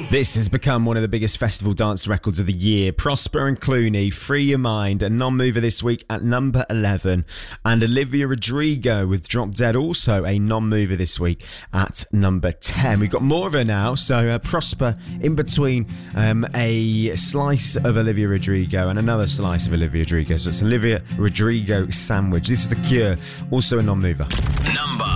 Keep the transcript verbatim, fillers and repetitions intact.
This has become one of the biggest festival dance records of the year. Prosper and Clooney, Free Your Mind, a non-mover this week at number eleven. And Olivia Rodrigo with Drop Dead, also a non-mover this week at number ten. We've got more of her now, so uh, Prosper in between um, a slice of Olivia Rodrigo and another slice of Olivia Rodrigo. So it's Olivia Rodrigo sandwich. This is The Cure, also a non-mover. Number